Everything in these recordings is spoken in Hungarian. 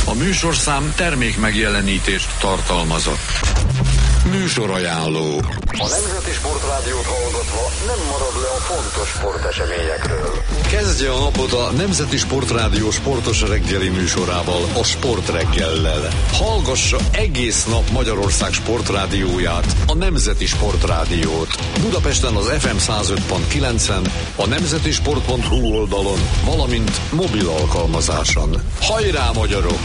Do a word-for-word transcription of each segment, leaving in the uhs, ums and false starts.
A műsorszám termék megjelenítést tartalmazott. Műsorajánló. A Nemzeti Sportrádiót hallgatva nem marad le a fontos sporteseményekről. Kezdje a napot a Nemzeti Sportrádió sportos reggeli műsorával, a Sportreggellel. Hallgassa egész nap Magyarország sportrádióját, a Nemzeti Sportrádiót. Budapesten az ef em száz öt pont kilencen, a nemzetisport pont hu oldalon, valamint mobil alkalmazáson. Hajrá, magyarok!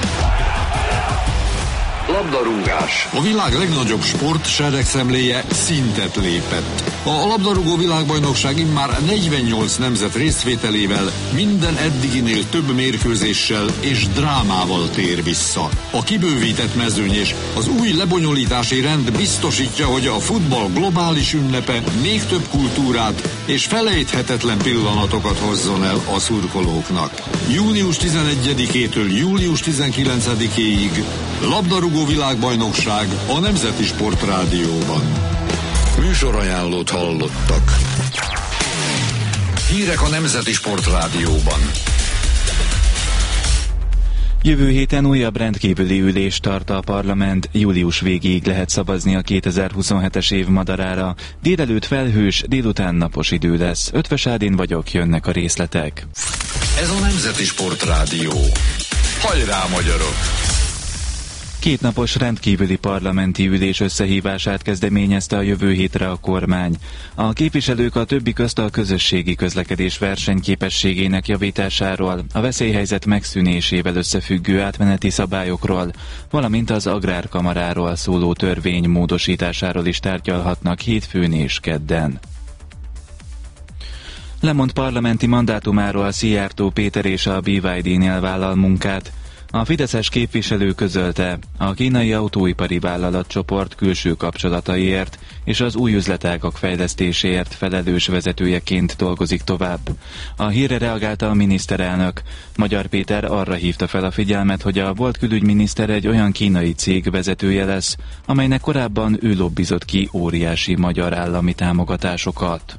Labdarúgás. A világ legnagyobb sport seregszemléje szintet lépett. A labdarúgó világbajnokság immár negyvennyolc nemzet résztvételével minden eddiginél több mérkőzéssel és drámával tér vissza. A kibővített mezőny és az új lebonyolítási rend biztosítja, hogy a futball globális ünnepe még több kultúrát és felejthetetlen pillanatokat hozzon el a szurkolóknak. június tizenegyedikétől július tizenkilencedikéig labdarúgó világbajnokság a Nemzeti Sportrádióban. Műsorajánlót hallottak. Hírek a Nemzeti Sportrádióban. Jövő héten újabb rendkívüli ülést tart a parlament, július végéig lehet szavazni a kétezer-huszonhetes év madarára. Délelőtt felhős, délután napos idő lesz. Ötvös Ádén vagyok, jönnek a részletek. Ez a Nemzeti Sportrádió. Hajrá, magyarok! Kétnapos rendkívüli parlamenti ülés összehívását kezdeményezte a jövő hétre a kormány. A képviselők a többi közt a közösségi közlekedés versenyképességének javításáról, a veszélyhelyzet megszűnésével összefüggő átmeneti szabályokról, valamint az agrárkamaráról szóló törvény módosításáról is tárgyalhatnak hétfőn és kedden. Lemond parlamenti mandátumáról Szijjártó Péter és a bé vé dé-nél vállal munkát. A fideszes képviselő közölte, a kínai autóipari vállalatcsoport külső kapcsolataiért és az új üzletágak fejlesztéséért felelős vezetőjeként dolgozik tovább. A hírre reagálta a miniszterelnök. Magyar Péter arra hívta fel a figyelmet, hogy a volt külügyminiszter egy olyan kínai cég vezetője lesz, amelynek korábban ő lobbizott ki óriási magyar állami támogatásokat.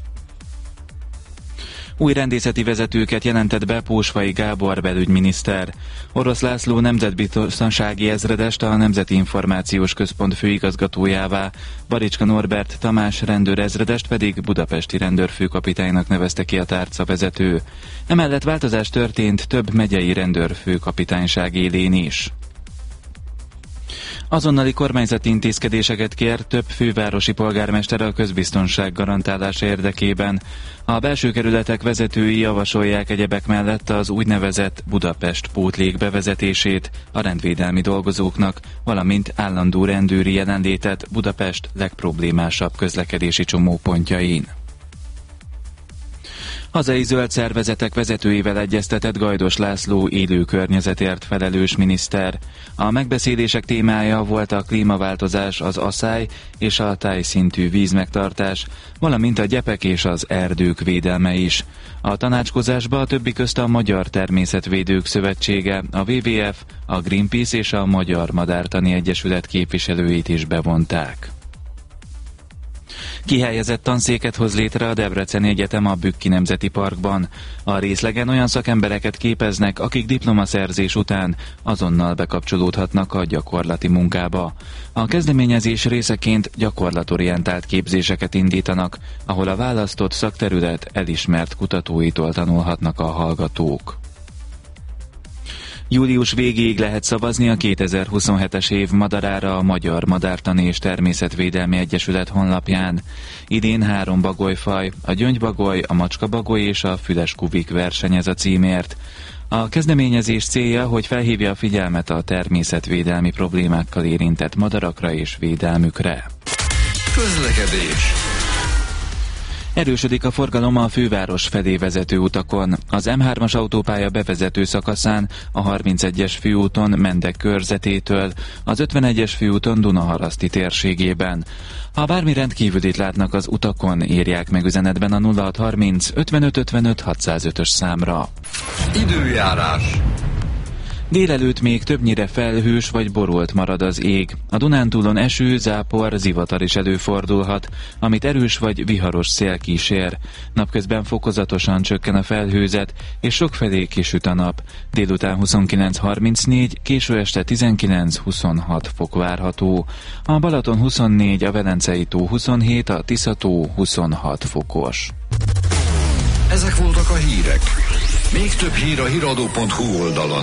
Új rendészeti vezetőket jelentett be Pósfai Gábor belügyminiszter. Orosz László nemzetbiztonsági ezredest a Nemzeti Információs Központ főigazgatójává, Baricska Norbert Tamás rendőrezredest pedig budapesti rendőrfőkapitánynak nevezte ki a tárcavezető. Emellett változás történt több megyei rendőrfőkapitányság élén is. Azonnali kormányzati intézkedéseket kér több fővárosi polgármester a közbiztonság garantálása érdekében. A belső kerületek vezetői javasolják egyebek mellett az úgynevezett Budapest pótlék bevezetését a rendvédelmi dolgozóknak, valamint állandó rendőri jelenlétet Budapest legproblémásabb közlekedési csomópontjain. Hazai zöld szervezetek vezetőivel egyeztetett Gajdos László élő környezetért felelős miniszter. A megbeszélések témája volt a klímaváltozás, az aszály és a tájszintű vízmegtartás, valamint a gyepek és az erdők védelme is. A tanácskozásba a többi közt a Magyar Természetvédők Szövetsége, a dupla vé vé ef, a Greenpeace és a Magyar Madártani Egyesület képviselőit is bevonták. Kihelyezett tanszéket hoz létre a Debreceni Egyetem a Bükki Nemzeti Parkban. A részlegen olyan szakembereket képeznek, akik diplomaszerzés után azonnal bekapcsolódhatnak a gyakorlati munkába. A kezdeményezés részeként gyakorlatorientált képzéseket indítanak, ahol a választott szakterület elismert kutatóitól tanulhatnak a hallgatók. Július végéig lehet szavazni a kétezer-huszonhetes év madarára a Magyar Madártani és Természetvédelmi Egyesület honlapján. Idén három bagolyfaj, a gyöngybagoly, a macskabagoly és a füles kuvik versenyez a címért. A kezdeményezés célja, hogy felhívja a figyelmet a természetvédelmi problémákkal érintett madarakra és védelmükre. Közlekedés. Erősödik a forgalom a főváros felé vezető utakon. Az em hármas autópálya bevezető szakaszán, a harmincegyes főúton Mendek körzetétől, az ötvenegyes főúton Dunaharaszti térségében. Ha bármi rendkívülit látnak az utakon, írják meg üzenetben a nulla hatszázharminc ötvenöt ötvenöt hatszázötös számra. Időjárás. Délelőtt még többnyire felhős vagy borult marad az ég. A Dunántúlon eső, zápor, zivatar is előfordulhat, amit erős vagy viharos szél kísér. Napközben fokozatosan csökken a felhőzet, és sokfelé kisüt a nap. Délután huszonkilenc harmincnégy, késő este tizenkilenc huszonhat fok várható. A Balaton huszonnégy, a Velencei tó huszonhét, a Tisza-tó huszonhat fokos. Ezek voltak a hírek. Még több hír a híradó pont hu oldalon.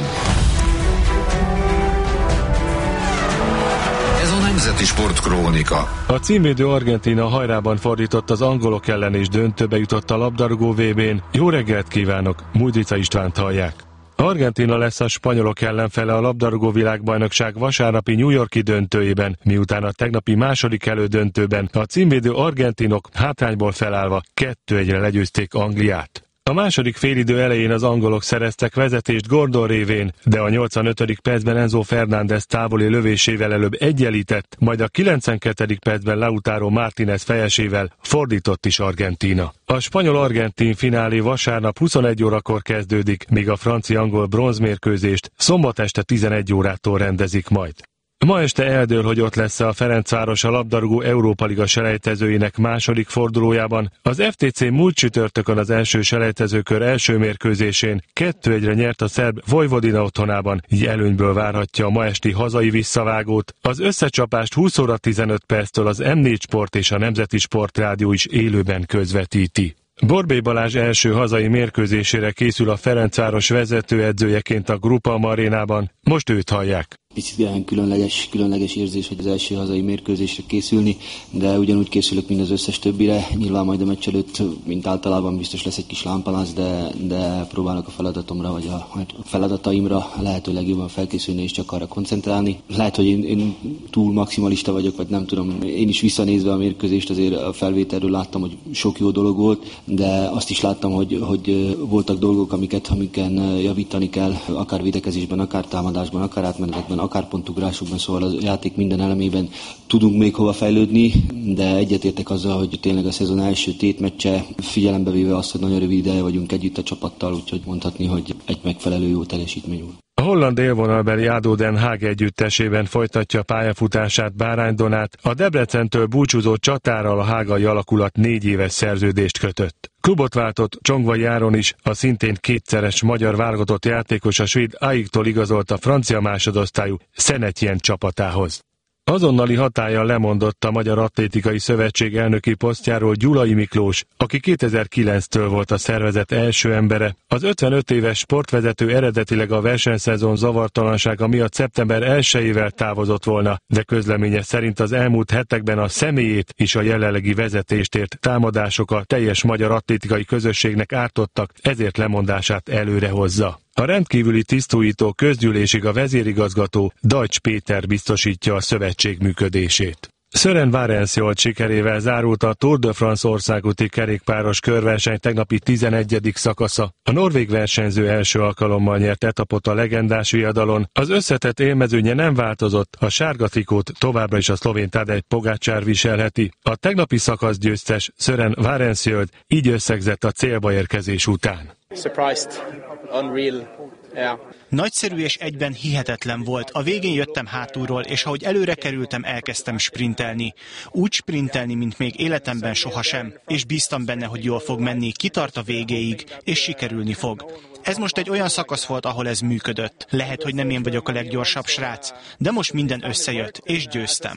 Ez a Nemzeti Sportkrónika. A címvédő Argentína hajrában fordított az angolok ellen, és döntőbe jutott a labdarúgó vé bén. Jó reggelt kívánok, Mújdica Istvánt hallják. Argentína lesz a spanyolok ellenfele a labdarúgó világbajnokság vasárnapi New York-i döntőjében, miután a tegnapi második elődöntőben a címvédő argentinok hátrányból felállva kettő egyre legyőzték Angliát. A második félidő elején az angolok szereztek vezetést Gordon révén, de a nyolcvanötödik percben Enzo Fernández távoli lövésével előbb egyenlített, majd a kilencvenkettedik percben Lautaro Martínez fejesével fordított is Argentína. A spanyol-argentin finálé vasárnap huszonegy órakor kezdődik, míg a francia-angol bronzmérkőzést szombat este tizenegy órától rendezik majd. Ma este eldől, hogy ott lesz a Ferencváros a labdarúgó Európa Liga selejtezőinek második fordulójában. Az ef té cé múlt csütörtökön az első selejtezőkör első mérkőzésén kettő egyre nyert a szerb Vojvodina otthonában, így előnyből várhatja a ma esti hazai visszavágót. Az összecsapást húsz óra tizenöt perctől az em négy Sport és a Nemzeti Sportrádió is élőben közvetíti. Borbély Balázs első hazai mérkőzésére készül a Ferencváros vezetőedzőjeként a Groupama arénában. Most őt hallják. Picit ilyen különleges, különleges érzés, hogy az első hazai mérkőzésre készülni, de ugyanúgy készülök, mint az összes többire. Nyilván majd a meccs előtt, mint általában biztos lesz egy kis lámpalász, de, de próbálok a feladatomra, vagy a, a feladataimra lehető legjobban felkészülni és csak arra koncentrálni. Lehet, hogy én, én túl maximalista vagyok, vagy nem tudom. Én is visszanézve a mérkőzést azért a felvételről láttam, hogy sok jó dolog volt, de azt is láttam, hogy, hogy voltak dolgok, amiket, amiken javítani kell, akár védekezésben, akár támadásban, akár átmenetekben, akár pontugrásokban, szóval a játék minden elemében tudunk még hova fejlődni, de egyetértek azzal, hogy tényleg a szezon első tétmeccse, figyelembe véve azt, hogy nagyon rövid ideje vagyunk együtt a csapattal, úgyhogy mondhatni, hogy egy megfelelő jó teljesítmény volt. A holland élvonalbeli Ado Den Haag együttesében folytatja pályafutását Bárány Donát, a Debrecentől búcsúzó csatárral a hágai alakulat négy éves szerződést kötött. Klubot váltott Csongvai Áron is, a szintén kétszeres magyar válogatott játékos a svéd áiktól igazolt a francia másodosztályú Saint-Étienne csapatához. Azonnali hatállyal lemondott a Magyar Atlétikai Szövetség elnöki posztjáról Gyulai Miklós, aki kétezer-kilenctől volt a szervezet első embere. Az ötvenöt éves sportvezető eredetileg a versenyszezon zavartalansága miatt szeptember elsejével távozott volna, de közleménye szerint az elmúlt hetekben a személyét és a jelenlegi vezetést ért támadások a teljes magyar atlétikai közösségnek ártottak, ezért lemondását előre hozza. A rendkívüli tisztújító közgyűlésig a vezérigazgató Deutsch Péter biztosítja a szövetség működését. Sören Varensjold sikerével zárult a Tour de France országúti kerékpáros körverseny tegnapi tizenegyedik szakasza. A norvég versenyző első alkalommal nyert etapot a legendás viadalon. Az összetett élmezőnye nem változott, a sárga trikót továbbra is a szlovén Tadej Pogačar viselheti. A tegnapi szakasz győztes Sören Varensjold így összegzett a célba érkezés után. Surprised, unreal, yeah. Nagyszerű és egyben hihetetlen volt. A végén jöttem hátulról, és ahogy előre kerültem, elkezdtem sprintelni. Úgy sprintelni, mint még életemben sohasem. És bíztam benne, hogy jól fog menni, kitart a végéig, és sikerülni fog. Ez most egy olyan szakasz volt, ahol ez működött. Lehet, hogy nem én vagyok a leggyorsabb srác, de most minden összejött, és győztem.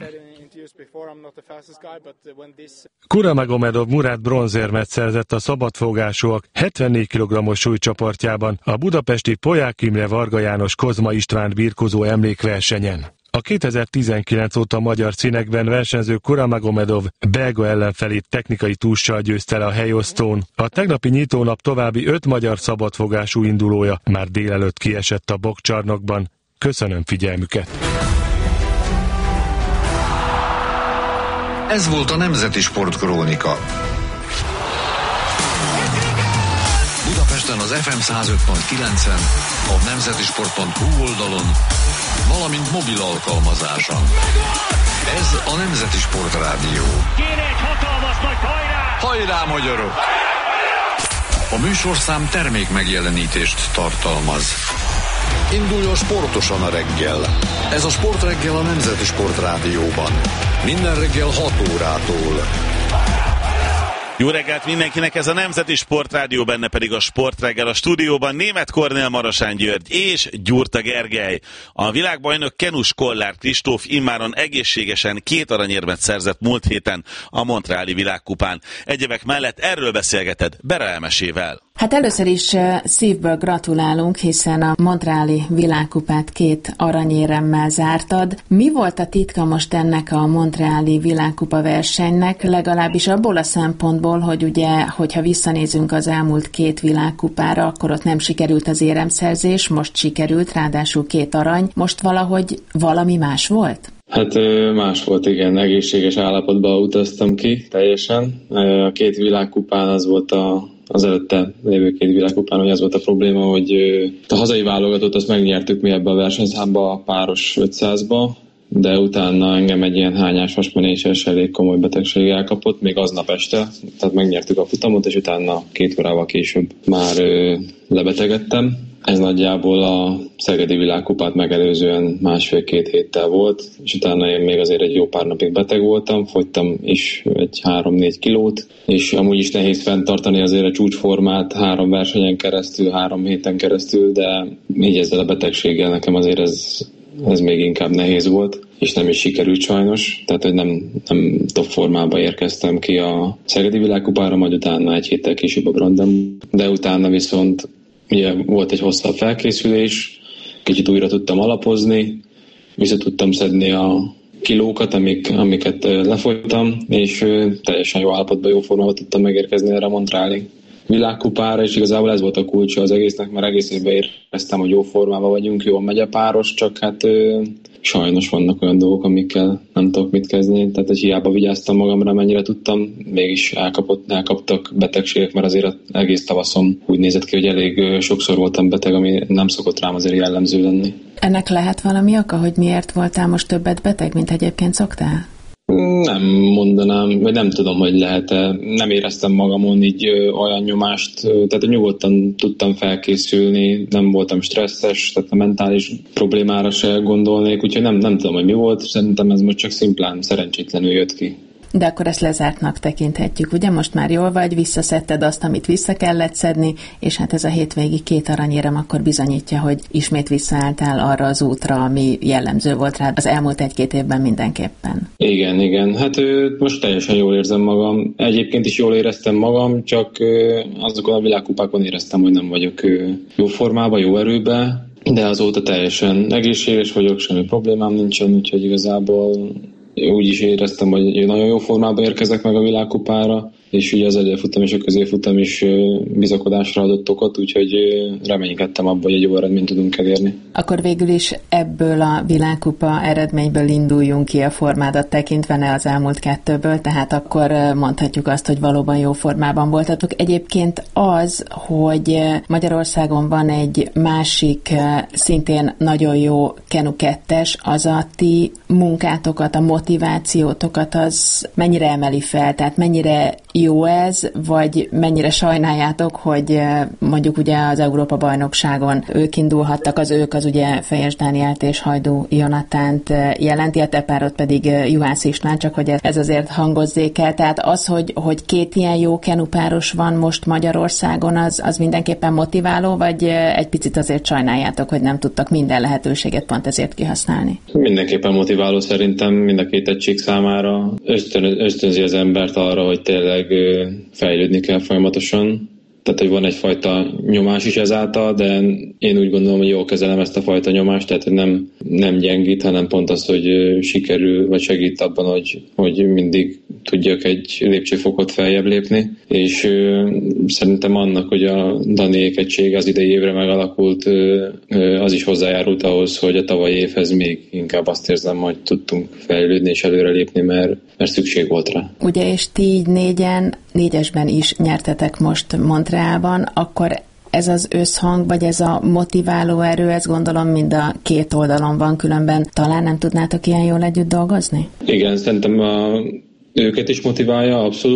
Kuramagomedov Murat bronzérmet szerzett a szabadfogásúak hetvennégy kilogrammos súlycsoportjában a budapesti Poják Imre Varga János Kozma István birkózó emlékversenyen. A kétezer-tizenkilenc óta magyar színekben versenyző Kuramagomedov belga ellenfelét technikai tússal győzte le a helyosztón. A tegnapi nyitónap további öt magyar szabadfogású indulója már délelőtt kiesett a boxcsarnokban. Köszönöm figyelmüket! Ez volt a Nemzeti Sportkrónika. Budapesten az ef em száz öt pont kilencen, a nemzetisport pont hu oldalon, valamint mobil alkalmazáson. Ez a Nemzeti Sportrádió. Kéne egy hatalmas nagy hajrá! Hajrá, magyarok! A műsorszám termék megjelenítést tartalmaz. Induljon sportosan a reggel. Ez a Sportreggel a Nemzeti Sportrádióban. Minden reggel hat órától. Jó reggelt mindenkinek, ez a Nemzeti Sportrádió, benne pedig a Sportreggel. A stúdióban Németh Kornél, Marosán György és Gyurta Gergely. A világbajnok kenus Kollár Kristóf immáron egészségesen két aranyérmet szerzett múlt héten a Montreali világkupán. Egyebek mellett erről beszélgeted Bera Elmesével. Hát először is szívből gratulálunk, hiszen a Montreali világkupát két aranyéremmel zártad. Mi volt a titka most ennek a Montreali világkupa versenynek, legalábbis abból a szempontból, hogy ugye, hogyha visszanézünk az elmúlt két világkupára, akkor ott nem sikerült az éremszerzés, most sikerült, ráadásul két arany. Most valahogy valami más volt? Hát más volt, igen, egészséges állapotban utaztam ki teljesen. A két világkupán az volt a az előtte lévő két világkupán, hogy az volt a probléma, hogy a hazai válogatót azt megnyertük mi ebbe a versenyszámba, a páros ötszázba, de utána engem egy ilyen hányás hasmenéses elég komoly betegség elkapott, még aznap este, tehát megnyertük a futamot, és utána két órával később már ö, lebetegedtem. Ez nagyjából a szegedi világkupát megelőzően másfél-két héttel volt, és utána én még azért egy jó pár napig beteg voltam, fogytam is egy három-négy kilót, és amúgy is nehéz fenntartani azért a csúcsformát három versenyen keresztül, három héten keresztül, de így ezzel a betegséggel nekem azért ez, ez még inkább nehéz volt, és nem is sikerült sajnos, tehát hogy nem, nem top formába érkeztem ki a szegedi világkupára, majd utána egy héttel később a Brandon, de utána viszont ugye volt egy hosszabb felkészülés, kicsit újra tudtam alapozni, vissza tudtam szedni a kilókat, amik, amiket lefogytam, és teljesen jó állapotban, jó formában tudtam megérkezni erre a Montreali világkupára, és igazából ez volt a kulcsa az egésznek, mert egész évben éreztem, hogy jó formában vagyunk, jól megy a páros, csak hát ö, sajnos vannak olyan dolgok, amikkel nem tudok mit kezdeni, tehát hogy hiába vigyáztam magamra, mennyire tudtam, mégis elkapott, elkaptak betegségek, mert azért egész tavaszon úgy nézett ki, hogy elég sokszor voltam beteg, ami nem szokott rám azért jellemző lenni. Ennek lehet valami oka, hogy miért voltál most többet beteg, mint egyébként szoktál? Nem mondanám, vagy nem tudom, hogy lehet-e. Nem éreztem magamon így ö, olyan nyomást, ö, tehát nyugodtan tudtam felkészülni, nem voltam stresszes, tehát a mentális problémára se gondolnék, úgyhogy nem, nem tudom, hogy mi volt, szerintem ez most csak szimplán szerencsétlenül jött ki. De akkor ezt lezártnak tekinthetjük, ugye? Most már jól vagy, visszaszedted azt, amit vissza kellett szedni, és hát ez a hétvégi két aranyérem akkor bizonyítja, hogy ismét visszaálltál arra az útra, ami jellemző volt rád az elmúlt egy-két évben mindenképpen. Igen, igen. Hát most teljesen jól érzem magam. Egyébként is jól éreztem magam, csak azokon a világkupákon éreztem, hogy nem vagyok jó formában, jó erőben, de azóta teljesen egészséges vagyok, semmi problémám nincsen, úgyhogy igazából úgy is éreztem, hogy nagyon jó formában érkezek meg a világkupára, és ugye az előfutam és a középfutam is bizakodásra adott okot, úgyhogy reménykedtem abban, hogy egy jó eredményt tudunk elérni. Akkor végül is ebből a világkupa eredményből induljunk ki a formádat tekintve, ne az elmúlt kettőből, tehát akkor mondhatjuk azt, hogy valóban jó formában voltatok. Egyébként az, hogy Magyarországon van egy másik, szintén nagyon jó kenu kettes, az a ti munkátokat, a motivációtokat, az mennyire emeli fel, tehát mennyire jó ez, vagy mennyire sajnáljátok, hogy mondjuk ugye az Európa-bajnokságon ők indulhattak, az ők az ugye Fejes Dánielt és Hajdú Jonatánt jelenti, a te párod pedig Juhász István, csak hogy ez azért hangozzék el. Tehát az, hogy, hogy két ilyen jó kenupáros van most Magyarországon, az, az mindenképpen motiváló, vagy egy picit azért sajnáljátok, hogy nem tudtak minden lehetőséget pont ezért kihasználni? Mindenképpen motiváló szerintem mind a két egység számára. Ösztön, ösztönzi az embert arra, hogy tényleg fejlődni kell folyamatosan. Tehát, hogy van egyfajta nyomás is ezáltal, de én úgy gondolom, hogy jól kezelem ezt a fajta nyomást, tehát nem, nem gyengít, hanem pont az, hogy sikerül, vagy segít abban, hogy, hogy mindig tudjak egy lépcsőfokot feljebb lépni, és ö, szerintem annak, hogy a Daniék egység az idei évre megalakult, ö, ö, az is hozzájárult ahhoz, hogy a tavalyi évhez még inkább azt érzem, hogy tudtunk fejlődni és előrelépni, mert, mert szükség volt rá. Ugye, és ti így négyen, négyesben is nyertetek most Montrealban, akkor ez az összhang, vagy ez a motiváló erő, ez gondolom mind a két oldalon van, különben talán nem tudnátok ilyen jól együtt dolgozni? Igen, szerintem a, őket is motiválja, abszolút,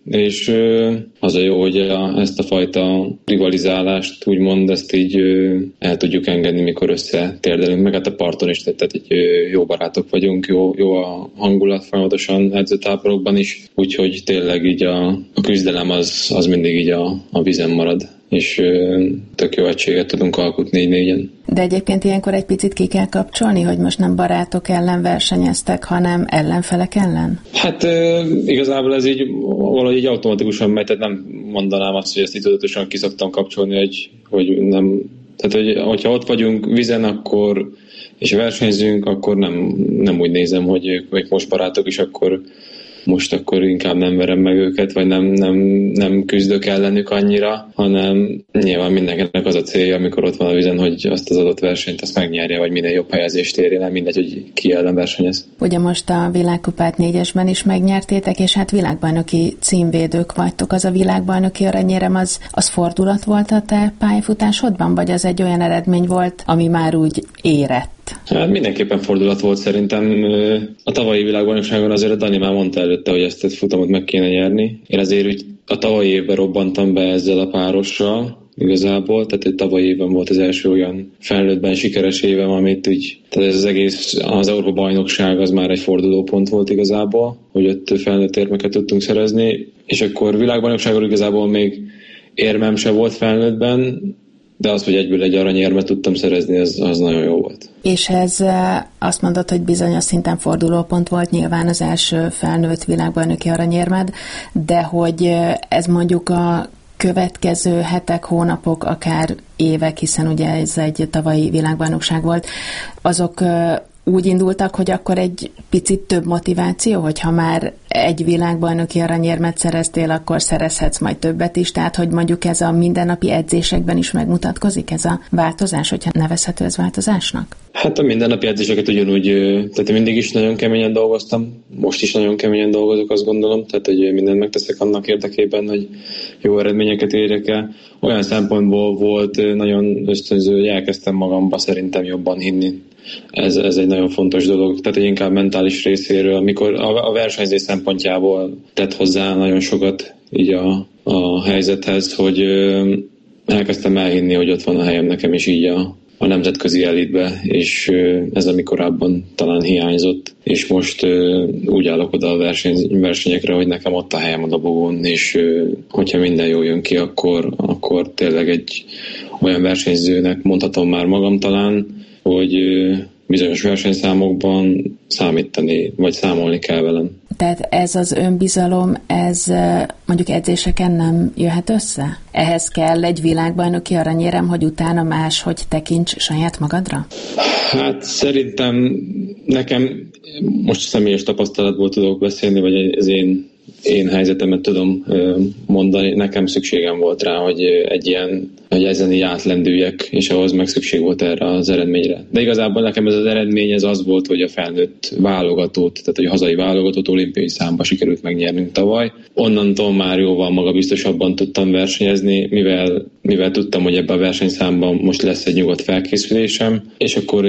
és az a jó, hogy a, ezt a fajta rivalizálást úgymond ezt így el tudjuk engedni, mikor összetérdelünk, meg hát a parton is, tehát egy jó barátok vagyunk, jó, jó a hangulat folyamatosan edzőtáborokban is, úgyhogy tényleg így a, a küzdelem az, az mindig így a, a vízen marad, és tök jó egységet tudunk alkotni így négyen. De egyébként ilyenkor egy picit ki kell kapcsolni, hogy most nem barátok ellen versenyeztek, hanem ellenfelek ellen? Hát igazából ez így valahogy így automatikusan megy, tehát nem mondanám azt, hogy ezt így tudatosan ki szoktam kapcsolni, hogy, hogy nem, tehát hogy, hogyha ott vagyunk vízen, akkor és versenyzünk, akkor nem, nem úgy nézem, hogy ők most barátok, és akkor most akkor inkább nem verem meg őket, vagy nem, nem, nem küzdök ellenük annyira, hanem nyilván mindenkinek az a célja, amikor ott van a vízen, hogy azt az adott versenyt azt megnyerje, vagy minél jobb helyezést érjen el, mindegy, hogy ki ellen versenyez. Ugye most a világkupát négyesben is megnyertétek, és hát világbajnoki címvédők vagytok. Az a világbajnoki aranyérem, az, az fordulat volt a te pályafutásodban, vagy az egy olyan eredmény volt, ami már úgy érett? Hát mindenképpen fordulat volt szerintem. A tavalyi világbajnokságon azért a Dani már mondta előtte, hogy ezt a futamot meg kéne nyerni. Én azért úgy a tavalyi évben robbantam be ezzel a párossal igazából, tehát egy tavalyi évben volt az első olyan felnőttben sikeres évem, amit úgy, tehát ez az egész, az Európa bajnokság az már egy fordulópont volt igazából, hogy ott felnőtt érmeket tudtunk szerezni, és akkor világbajnokságon igazából még érmem se volt felnőttben, de az, hogy egyből egy aranyérmet tudtam szerezni, az, az nagyon jó volt. És ez azt mondod, hogy bizonyos szinten fordulópont volt nyilván az első felnőtt világbajnoki aranyérmed, de hogy ez mondjuk a következő hetek, hónapok, akár évek, hiszen ugye ez egy tavalyi világbajnokság volt, azok úgy indultak, hogy akkor egy picit több motiváció, hogyha már egy világbajnoki aranyérmet szereztél, akkor szerezhetsz majd többet is, tehát hogy mondjuk ez a mindennapi edzésekben is megmutatkozik ez a változás, hogyha nevezhető ez változásnak? Hát a mindennapi edzéseket ugyanúgy, tehát mindig is nagyon keményen dolgoztam, most is nagyon keményen dolgozok, azt gondolom, tehát hogy mindent megteszek annak érdekében, hogy jó eredményeket érjek el. Olyan szempontból volt nagyon ösztönző, hogy elkezdtem magamba szerintem jobban hinni. Ez, ez egy nagyon fontos dolog, tehát egy inkább mentális részéről, amikor a, a versenyzés szempontjából tett hozzá nagyon sokat így a, a helyzethez, hogy ö, elkezdtem elhinni, hogy ott van a helyem nekem is így a, a nemzetközi elitbe, és ö, ez ami korábban talán hiányzott, és most ö, úgy állok oda a verseny, versenyekre, hogy nekem ott a helyem a dobogón, és ö, hogyha minden jól jön ki, akkor, akkor tényleg egy olyan versenyzőnek mondhatom már magam talán, hogy bizonyos versenyszámokban számítani, vagy számolni kell velem. Tehát ez az önbizalom, ez mondjuk edzéseken nem jöhet össze? Ehhez kell egy világbajnoki aranyérem, hogy utána máshogy tekints saját magadra? Hát szerintem nekem most személyes tapasztalatból tudok beszélni, vagy az én én helyzetemet tudom mondani, nekem szükségem volt rá, hogy egy ilyen, hogy ezen így átlendüljek, és ahhoz meg szükség volt erre az eredményre. De igazából nekem ez az eredmény ez az volt, hogy a felnőtt válogatót, tehát hogy a hazai válogatót olimpiai számba sikerült megnyernünk tavaly. Onnantól már jóval magabiztosabban tudtam versenyezni, mivel, mivel tudtam, hogy ebben a versenyszámban most lesz egy nyugodt felkészülésem, és akkor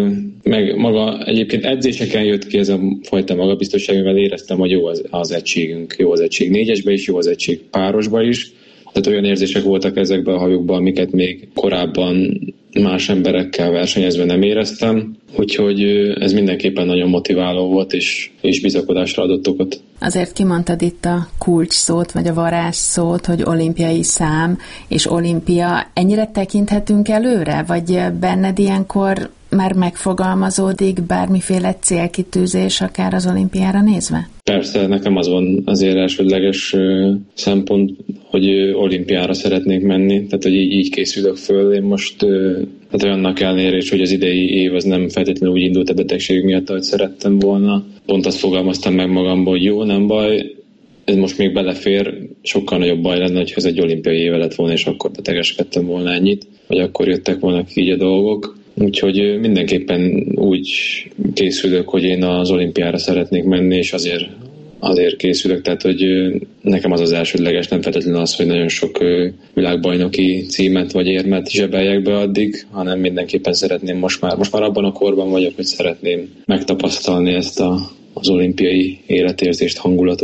meg maga egyébként edzéseken jött ki ez a fajta magabiztosság, mivel éreztem, hogy jó az, az egységünk, jó az egység négyesbe is, jó az egység párosba is. Tehát olyan érzések voltak ezekben a hajókban, amiket még korábban más emberekkel versenyezve nem éreztem. Úgyhogy ez mindenképpen nagyon motiváló volt, és, és bizakodásra adott okot. Azért kimondtad itt a kulcs szót, vagy a varázs szót, hogy olimpiai szám és olimpia. Ennyire tekinthetünk előre? Vagy benned ilyenkor már megfogalmazódik bármiféle célkitűzés, akár az olimpiára nézve? Persze, nekem az van azért elsődleges szempont, hogy olimpiára szeretnék menni, tehát hogy így, így készülök föl. Én most hát olyannak ellenére is, hogy az idei év az nem feltétlenül úgy indult a betegség miatt, ahogy szerettem volna. Pont azt fogalmaztam meg magamból, hogy jó, nem baj, ez most még belefér, sokkal nagyobb baj lenne, hogyha ez egy olimpiai éve lett volna, és akkor betegeskedtem volna ennyit, vagy akkor jöttek volna így a dolgok. Úgyhogy mindenképpen úgy készülök, hogy én az olimpiára szeretnék menni, és azért, azért készülök, tehát hogy nekem az az elsődleges, nem feltétlenül az, hogy nagyon sok világbajnoki címet vagy érmet zsebeljek be addig, hanem mindenképpen szeretném most már, most már abban a korban vagyok, hogy szeretném megtapasztalni ezt a, az olimpiai életérzést, hangulatot.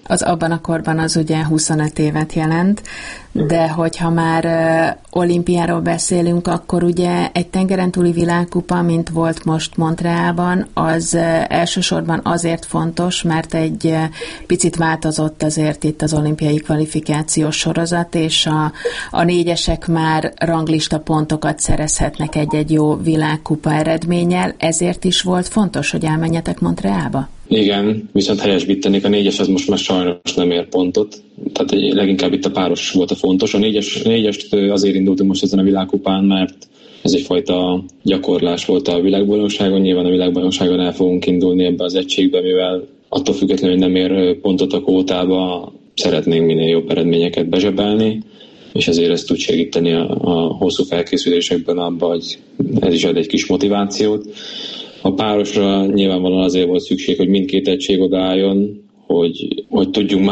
Az abban a korban az ugye huszonöt évet jelent, de hogyha már olimpiáról beszélünk, akkor ugye egy tengeren túli világkupa, mint volt most Montrealban, az elsősorban azért fontos, mert egy picit változott azért itt az olimpiai kvalifikációs sorozat, és a, a négyesek már ranglista pontokat szerezhetnek egy-egy jó világkupa eredménnyel, ezért is volt fontos, hogy elmenjetek Montrealba? Igen, viszont helyesbítenék, a négyes az most már sajnos nem ér pontot, tehát leginkább itt a páros volt a fontos. A négyes, négyest azért indultunk most ezen a világkupán, mert ez egyfajta gyakorlás volt a világbajnokságon, nyilván a világbajnokságon el fogunk indulni ebbe az egységbe, mivel attól függetlenül, hogy nem ér pontot a kvótába, szeretnénk minél jobb eredményeket bezsebelni, és ezért ezt tud segíteni a, a hosszú felkészülésekben abban, hogy ez is ad egy kis motivációt. A párosra nyilvánvalóan azért volt szükség, hogy mindkét egység odaálljon, hogy, hogy tudjunk